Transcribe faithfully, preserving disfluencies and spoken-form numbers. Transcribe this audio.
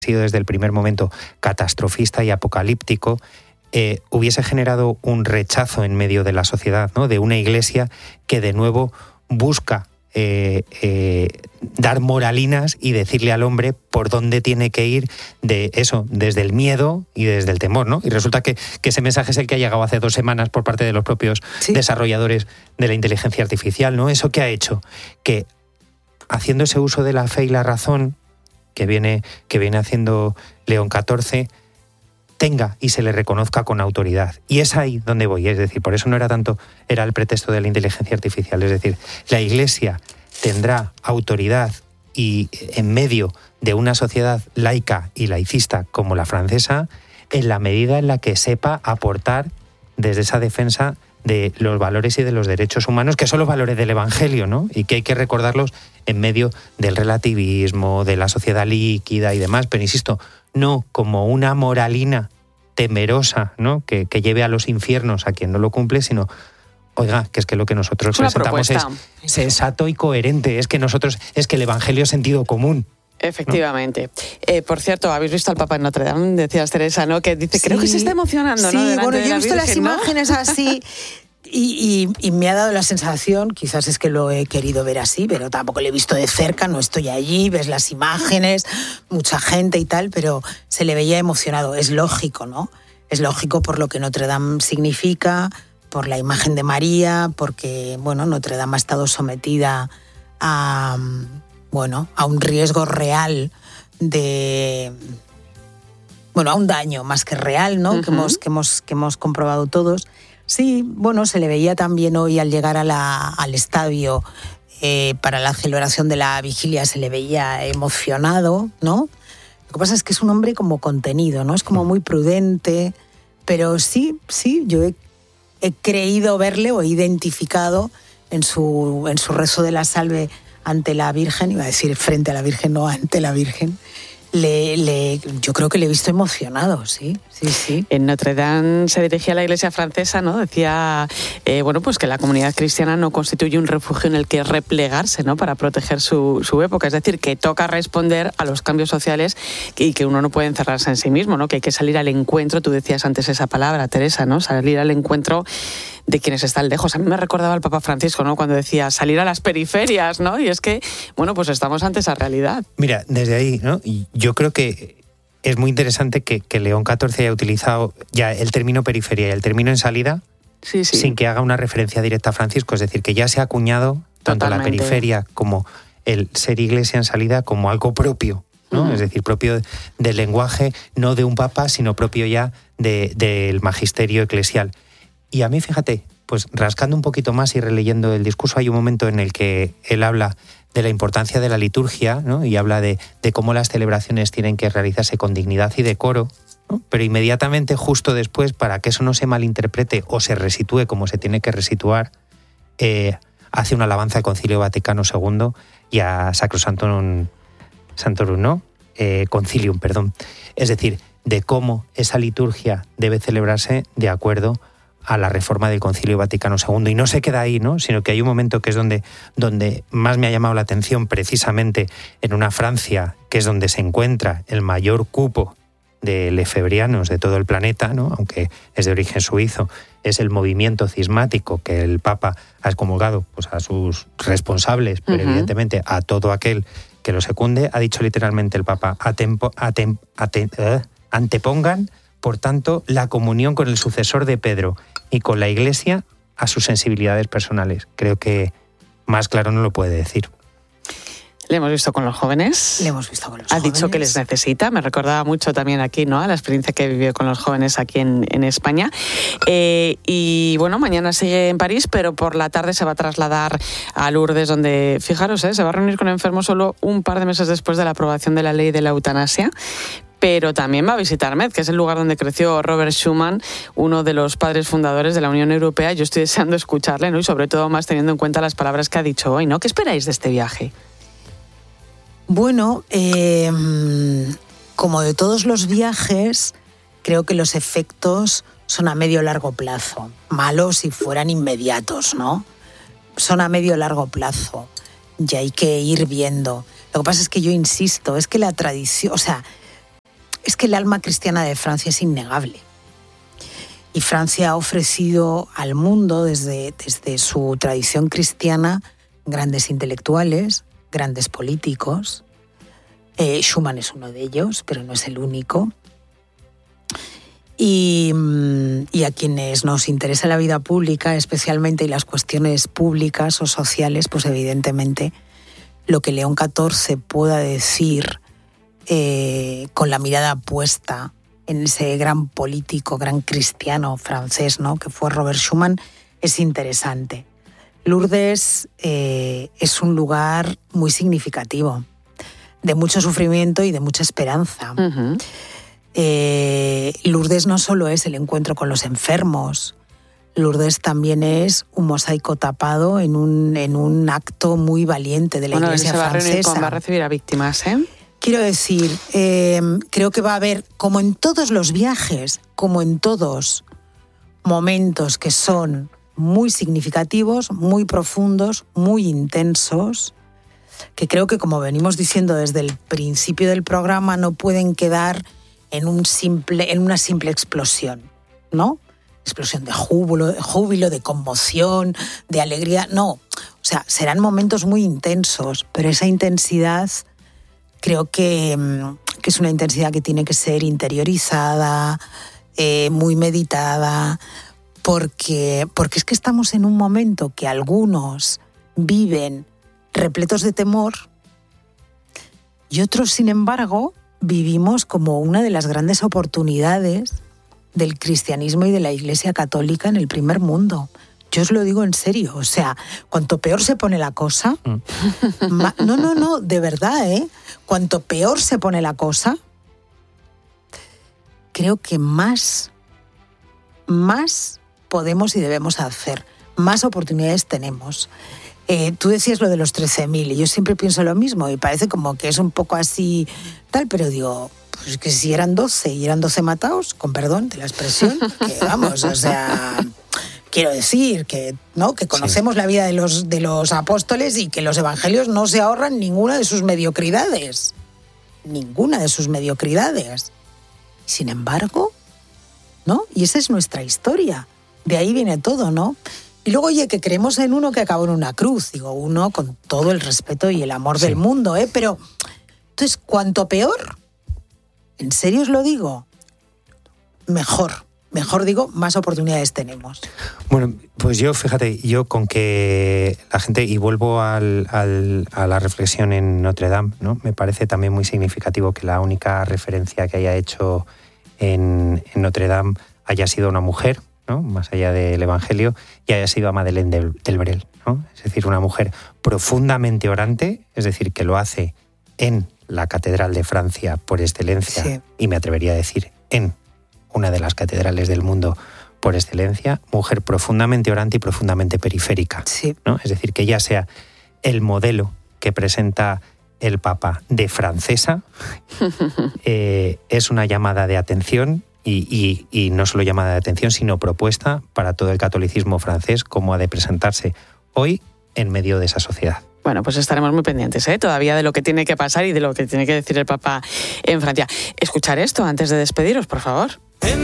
sido desde el primer momento catastrofista y apocalíptico, eh, hubiese generado un rechazo en medio de la sociedad, ¿no? De una iglesia que de nuevo busca eh, eh, dar moralinas y decirle al hombre por dónde tiene que ir, de eso, desde el miedo y desde el temor, ¿no? Y resulta que, que ese mensaje es el que ha llegado hace dos semanas por parte de los propios ¿Sí? desarrolladores de la inteligencia artificial, ¿no? ¿Eso qué ha hecho? Que haciendo ese uso de la fe y la razón que viene, que viene haciendo León catorce, tenga y se le reconozca con autoridad. Y es ahí donde voy, es decir, por eso no era tanto, era el pretexto de la inteligencia artificial, es decir, la Iglesia tendrá autoridad y en medio de una sociedad laica y laicista como la francesa, en la medida en la que sepa aportar desde esa defensa de los valores y de los derechos humanos, que son los valores del Evangelio, ¿no? Y que hay que recordarlos en medio del relativismo, de la sociedad líquida y demás, pero insisto, no como una moralina temerosa, ¿no? Que, que lleve a los infiernos a quien no lo cumple, sino, oiga, que es que lo que nosotros es presentamos es sensato y coherente, es que nosotros, es que el Evangelio es sentido común. Efectivamente. ¿No? Eh, por cierto, habéis visto al Papa en Notre Dame, decías Teresa, ¿no? Que dice, sí, creo que se está emocionando, sí, ¿no? Sí, bueno, yo he visto Virgen, las ¿no? imágenes así y, y, y me ha dado la sensación, quizás es que lo he querido ver así, pero tampoco lo he visto de cerca, no estoy allí, ves las imágenes, mucha gente y tal, pero se le veía emocionado. Es lógico, ¿no? Es lógico por lo que Notre Dame significa, por la imagen de María, porque, bueno, Notre Dame ha estado sometida a... bueno, a un riesgo real de, bueno, a un daño más que real, ¿no? Uh-huh. que, hemos, que, hemos, que hemos comprobado todos. Sí, bueno, se le veía también hoy al llegar a la, al estadio eh, para la celebración de la vigilia, se le veía emocionado, ¿no? Lo que pasa es que es un hombre como contenido, ¿no? Es como muy prudente, pero sí, sí, yo he, he creído verle o he identificado en su, en su rezo de la salve ante la Virgen, iba a decir frente a la Virgen, no ante la Virgen, le, le, yo creo que le he visto emocionado, sí, sí, sí. En Notre Dame se dirigía a la Iglesia francesa, ¿no? Decía, eh, bueno, pues que la comunidad cristiana no constituye un refugio en el que replegarse, ¿no? Para proteger su, su época, es decir, que toca responder a los cambios sociales y que uno no puede encerrarse en sí mismo, ¿no? Que hay que salir al encuentro, tú decías antes esa palabra, Teresa, ¿no? Salir al encuentro de quienes están lejos. A mí me recordaba el Papa Francisco, ¿no? Cuando decía salir a las periferias, ¿no? Y es que, bueno, pues estamos ante esa realidad. Mira, desde ahí, ¿no? Yo creo que es muy interesante que, que León catorce haya utilizado ya el término periferia y el término en salida, sí, sí, sin que haga una referencia directa a Francisco. Es decir, que ya se ha acuñado tanto la periferia como el ser iglesia en salida como algo propio, ¿no? Uh-huh. Es decir, propio del lenguaje, no de un papa, sino propio ya de, del magisterio eclesial. Y a mí, fíjate, pues rascando un poquito más y releyendo el discurso, hay un momento en el que él habla de la importancia de la liturgia, ¿no? Y habla de, de cómo las celebraciones tienen que realizarse con dignidad y decoro, ¿no? Pero inmediatamente, justo después, para que eso no se malinterprete o se resitúe como se tiene que resituar, eh, hace una alabanza al Concilio Vaticano segundo y a Sacrosanctum Sanctorum, ¿no? Eh, Concilium, perdón. Es decir, de cómo esa liturgia debe celebrarse de acuerdo a la reforma del Concilio Vaticano segundo. Y no se queda ahí, ¿no? Sino que hay un momento que es donde, donde más me ha llamado la atención, precisamente en una Francia, que es donde se encuentra el mayor cupo de lefebrianos de todo el planeta, ¿no? Aunque es de origen suizo, es el movimiento cismático que el Papa ha excomulgado, pues, a sus responsables, pero uh-huh. evidentemente a todo aquel que lo secunde. Ha dicho literalmente el Papa, atempo, atem, atem, uh, antepongan, por tanto, la comunión con el sucesor de Pedro y con la Iglesia a sus sensibilidades personales. Creo que más claro no lo puede decir. Le hemos visto con los jóvenes. Le hemos visto con los ha jóvenes. Ha dicho que les necesita. Me recordaba mucho también aquí, ¿no? A la experiencia que vivió con los jóvenes aquí en, en España. Eh, y bueno, mañana sigue en París, pero por la tarde se va a trasladar a Lourdes, donde, fijaros, ¿eh? Se va a reunir con enfermos solo un par de meses después de la aprobación de la ley de la eutanasia. Pero también va a visitar Metz, que es el lugar donde creció Robert Schuman, uno de los padres fundadores de la Unión Europea. Yo estoy deseando escucharle, ¿no? Y sobre todo más teniendo en cuenta las palabras que ha dicho hoy, ¿no? ¿Qué esperáis de este viaje? Bueno, eh, como de todos los viajes, creo que los efectos son a medio largo plazo. Malos si fueran inmediatos, ¿no? Son a medio largo plazo y hay que ir viendo. Lo que pasa es que yo insisto, es que la tradición, o sea, es que el alma cristiana de Francia es innegable. Y Francia ha ofrecido al mundo, desde, desde su tradición cristiana, grandes intelectuales, grandes políticos. Eh, Schumann es uno de ellos, pero no es el único. Y, y a quienes nos interesa la vida pública, especialmente, y las cuestiones públicas o sociales, pues evidentemente lo que León catorce pueda decir eh, con la mirada puesta en ese gran político, gran cristiano francés, ¿no?, que fue Robert Schumann, es interesante. Lourdes eh, es un lugar muy significativo, de mucho sufrimiento y de mucha esperanza. Uh-huh. Eh, Lourdes no solo es el encuentro con los enfermos, Lourdes también es un mosaico tapado en un, en un acto muy valiente de la bueno, Iglesia francesa. Va a recibir a víctimas, ¿eh? Quiero decir, eh, creo que va a haber, como en todos los viajes, como en todos momentos que son muy significativos, muy profundos, muy intensos, que creo que, como venimos diciendo desde el principio del programa, no pueden quedar en, un simple, en una simple explosión, ¿no? Explosión de júbilo, de júbilo, de conmoción, de alegría. No, o sea, serán momentos muy intensos, pero esa intensidad creo que, que es una intensidad que tiene que ser interiorizada, eh, muy meditada, porque, porque es que estamos en un momento que algunos viven repletos de temor y otros, sin embargo, vivimos como una de las grandes oportunidades del cristianismo y de la Iglesia católica en el primer mundo. Yo os lo digo en serio, o sea, cuanto peor se pone la cosa, mm. ma- no, no, no, de verdad, ¿eh? Cuanto peor se pone la cosa, creo que más, más podemos y debemos hacer, más oportunidades tenemos. Eh, tú decías lo de los trece mil y yo siempre pienso lo mismo y parece como que es un poco así tal, pero digo, pues que si eran doce y eran doce matados, con perdón de la expresión, que vamos, o sea, quiero decir que, ¿no?, que conocemos sí. la vida de los, de los apóstoles y que los evangelios no se ahorran ninguna de sus mediocridades, ninguna de sus mediocridades. Sin embargo, ¿no? Y esa es nuestra historia, de ahí viene todo, ¿no? Y luego, oye, que creemos en uno que acabó en una cruz. Digo, uno con todo el respeto y el amor sí. del mundo, ¿eh? Pero, entonces, cuanto peor, en serio os lo digo, mejor. Mejor digo, más oportunidades tenemos. Bueno, pues yo, fíjate, yo con que la gente, y vuelvo al, al, a la reflexión en Notre Dame, ¿no? Me parece también muy significativo que la única referencia que haya hecho en, en Notre Dame haya sido una mujer, ¿no?, más allá del Evangelio, y haya sido a Madeleine del, del Brel, ¿no? Es decir, una mujer profundamente orante, es decir, que lo hace en la catedral de Francia por excelencia, sí. y me atrevería a decir en una de las catedrales del mundo por excelencia, mujer profundamente orante y profundamente periférica, sí. ¿no? Es decir, que ella sea el modelo que presenta el Papa de francesa, eh, es una llamada de atención. Y, y, y no solo llamada de atención, sino propuesta para todo el catolicismo francés, cómo ha de presentarse hoy en medio de esa sociedad. Bueno, pues estaremos muy pendientes, ¿eh? todavía de lo que tiene que pasar y de lo que tiene que decir el Papa en Francia. Escuchar esto antes de despediros, por favor.